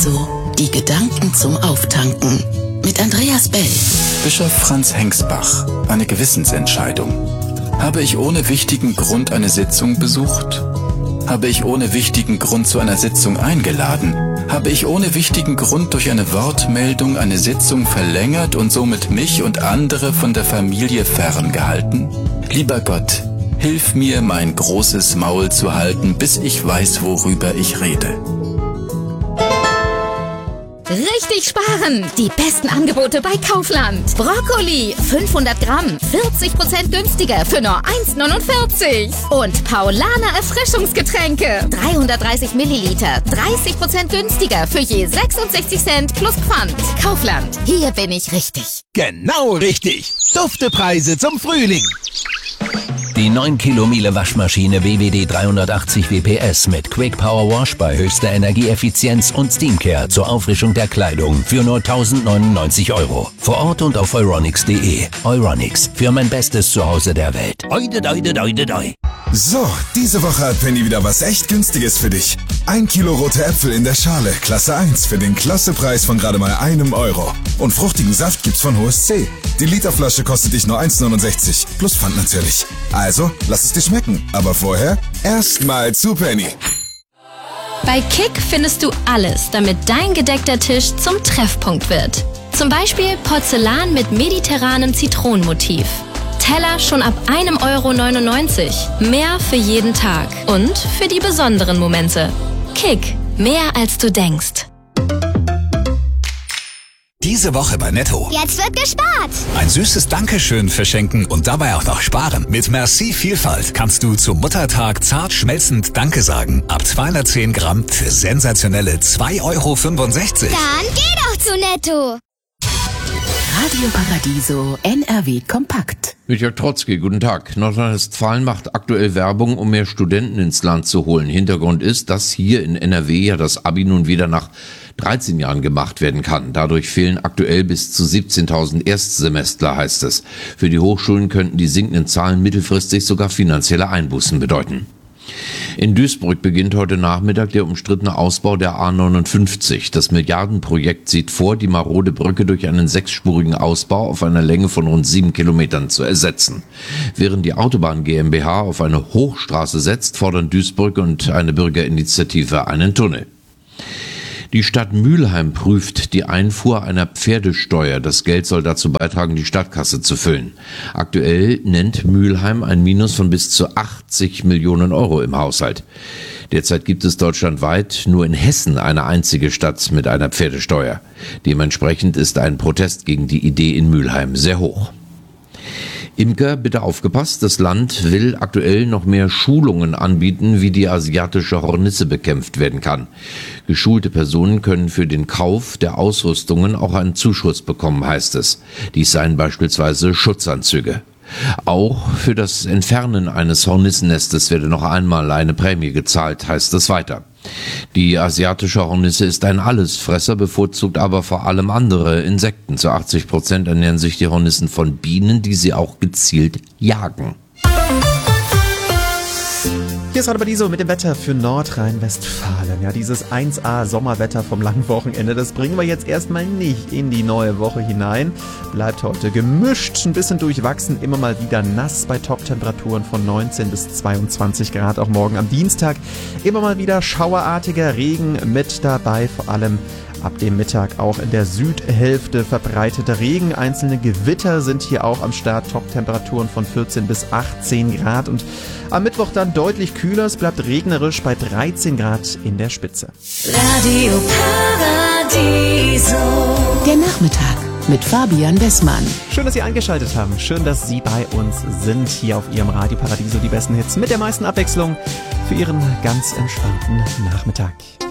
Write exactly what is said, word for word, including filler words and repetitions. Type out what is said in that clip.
Paradiso. Die Gedanken zum Auftanken. Mit Andreas Bell. Bischof Franz Hengsbach. Eine Gewissensentscheidung. Habe ich ohne wichtigen Grund eine Sitzung besucht? Habe ich ohne wichtigen Grund zu einer Sitzung eingeladen? Habe ich ohne wichtigen Grund durch eine Wortmeldung eine Sitzung verlängert und somit mich und andere von der Familie ferngehalten? Lieber Gott, hilf mir, mein großes Maul zu halten, bis ich weiß, worüber ich rede. Richtig sparen! Die besten Angebote bei Kaufland. Brokkoli fünfhundert Gramm, vierzig Prozent günstiger für nur eins neunundvierzig. Und Paulaner Erfrischungsgetränke, dreihundertdreißig Milliliter, dreißig Prozent günstiger für je sechsundsechzig Cent plus Pfand. Kaufland, hier bin ich richtig. Genau richtig. Duftepreise zum Frühling. Die neun Kilo Miele Waschmaschine B W D dreihundertachtzig W P S mit Quick Power Wash bei höchster Energieeffizienz und Steamcare zur Auffrischung der Kleidung für nur tausendneunundneunzig Euro. Vor Ort und auf euronics punkt de. Euronics, für mein bestes Zuhause der Welt. Oide, oide, oide, oide. So, diese Woche hat Penny wieder was echt Günstiges für dich. Ein Kilo rote Äpfel in der Schale, Klasse eins, für den Klassepreis von gerade mal einem Euro. Und fruchtigen Saft gibt's von H O S C. Die Literflasche kostet dich nur eins neunundsechzig, plus Pfand natürlich. Also, lass es dir schmecken. Aber vorher erstmal zu Penny. Bei Kick findest du alles, damit dein gedeckter Tisch zum Treffpunkt wird. Zum Beispiel Porzellan mit mediterranem Zitronenmotiv. Teller schon ab einem Euro neunundneunzig. Mehr für jeden Tag und für die besonderen Momente. Kick, mehr als du denkst. Diese Woche bei Netto. Jetzt wird gespart. Ein süßes Dankeschön verschenken und dabei auch noch sparen. Mit Merci Vielfalt kannst du zum Muttertag zart schmelzend Danke sagen. Ab zweihundertzehn Gramm für sensationelle zwei Euro fünfundsechzig. Dann geh doch zu Netto. Radio Paradiso N R W Kompakt. Michael Trotzki, guten Tag. Nordrhein-Westfalen macht aktuell Werbung, um mehr Studenten ins Land zu holen. Hintergrund ist, dass hier in N R W ja das Abi nun wieder nach dreizehn Jahren gemacht werden kann. Dadurch fehlen aktuell bis zu siebzehntausend Erstsemestler, heißt es. Für die Hochschulen könnten die sinkenden Zahlen mittelfristig sogar finanzielle Einbußen bedeuten. In Duisburg beginnt heute Nachmittag der umstrittene Ausbau der A neunundfünfzig. Das Milliardenprojekt sieht vor, die marode Brücke durch einen sechsspurigen Ausbau auf einer Länge von rund sieben Kilometern zu ersetzen. Während die Autobahn GmbH auf eine Hochstraße setzt, fordern Duisburg und eine Bürgerinitiative einen Tunnel. Die Stadt Mülheim prüft die Einfuhr einer Pferdesteuer. Das Geld soll dazu beitragen, die Stadtkasse zu füllen. Aktuell nennt Mülheim ein Minus von bis zu achtzig Millionen Euro im Haushalt. Derzeit gibt es deutschlandweit nur in Hessen eine einzige Stadt mit einer Pferdesteuer. Dementsprechend ist ein Protest gegen die Idee in Mülheim sehr hoch. Imker, bitte aufgepasst, das Land will aktuell noch mehr Schulungen anbieten, wie die asiatische Hornisse bekämpft werden kann. Geschulte Personen können für den Kauf der Ausrüstungen auch einen Zuschuss bekommen, heißt es. Dies seien beispielsweise Schutzanzüge. Auch für das Entfernen eines Hornissennestes werde noch einmal eine Prämie gezahlt, heißt es weiter. Die asiatische Hornisse ist ein Allesfresser, bevorzugt aber vor allem andere Insekten. Zu achtzig Prozent ernähren sich die Hornissen von Bienen, die sie auch gezielt jagen. Hier ist Radio Paradiso mit dem Wetter für Nordrhein-Westfalen. Ja, dieses eins A Sommerwetter vom langen Wochenende, das bringen wir jetzt erstmal nicht in die neue Woche hinein. Bleibt heute gemischt, ein bisschen durchwachsen, immer mal wieder nass bei Top-Temperaturen von neunzehn bis zweiundzwanzig Grad, auch morgen am Dienstag. Immer mal wieder schauerartiger Regen mit dabei, vor allem ab dem Mittag auch in der Südhälfte verbreiteter Regen. Einzelne Gewitter sind hier auch am Start. Top-Temperaturen von vierzehn bis achtzehn Grad. Und am Mittwoch dann deutlich kühler. Es bleibt regnerisch bei dreizehn Grad in der Spitze. Radio Paradiso. Der Nachmittag mit Fabian Wessmann. Schön, dass Sie eingeschaltet haben. Schön, dass Sie bei uns sind. Hier auf Ihrem Radio Paradiso die besten Hits mit der meisten Abwechslung für Ihren ganz entspannten Nachmittag.